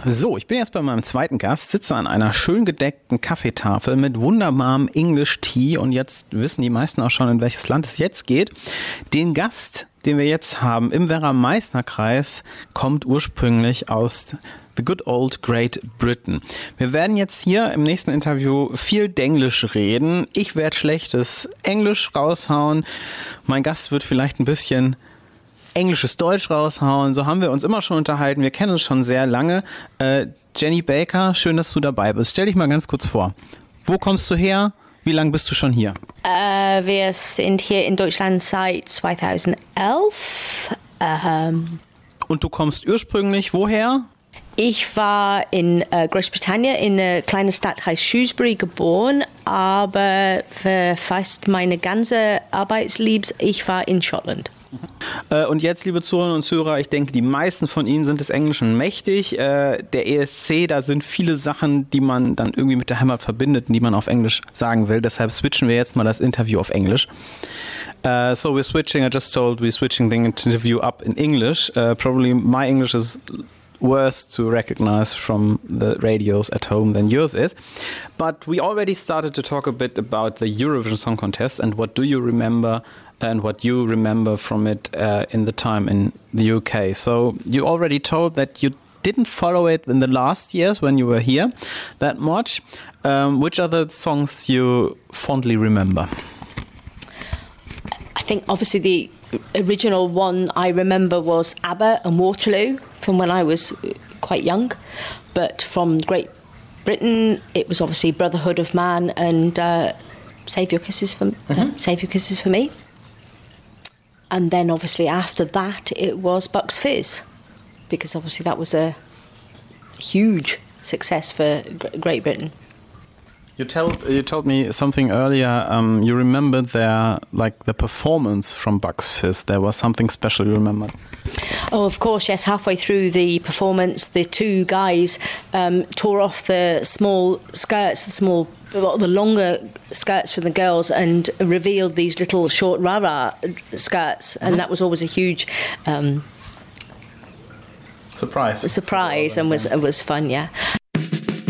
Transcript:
So, ich bin jetzt bei meinem zweiten Gast, sitze an einer schön gedeckten Kaffeetafel mit wunderbarem English Tea und jetzt wissen die meisten auch schon, in welches Land es jetzt geht. Den Gast, den wir jetzt haben im Werra-Meißner-Kreis, kommt ursprünglich aus the good old Great Britain. Wir werden jetzt hier im nächsten Interview viel Denglisch reden. Ich werde schlechtes Englisch raushauen. Mein Gast wird vielleicht ein bisschen englisches Deutsch raushauen. So haben wir uns immer schon unterhalten. Wir kennen uns schon sehr lange. Jenny Baker, schön, dass du dabei bist. Stell dich mal ganz kurz vor. Wo kommst du her? Wie lange bist du schon hier? Wir sind hier in Deutschland seit 2011. Und du kommst ursprünglich woher? Ich war in Großbritannien in einer kleinen Stadt heißt Shrewsbury geboren, aber für fast meine ganze Arbeitsleben ich war in Schottland. Und jetzt, liebe Zuhörerinnen und Zuhörer, ich denke, die meisten von Ihnen sind des Englischen mächtig. Der ESC, da sind viele Sachen, die man dann irgendwie mit der Heimat verbindet, die man auf Englisch sagen will. Deshalb switchen wir jetzt mal das Interview auf Englisch. So we're switching, I just told we're switching the interview up in English. Probably my English is worse to recognize from the radios at home than yours is. But we already started to talk a bit about the Eurovision Song Contest and what do you remember and what you remember from it in the time in the UK. So you already told that you didn't follow it in the last years when you were here that much. Which other songs you fondly remember? I think obviously the original one I remember was ABBA and Waterloo from when I was quite young. But from Great Britain, it was obviously Brotherhood of Man and Save Your Kisses for Me. And then obviously after that, it was Bucks Fizz, because obviously that was a huge success for Great Britain. You told me something earlier. You remembered the performance from Bucks Fizz. There was something special you remembered. Oh, of course, yes. Halfway through the performance, the two guys tore off the small skirts, the longer skirts for the girls, and revealed these little short rara skirts, and that was always a huge surprise, and was fun, yeah.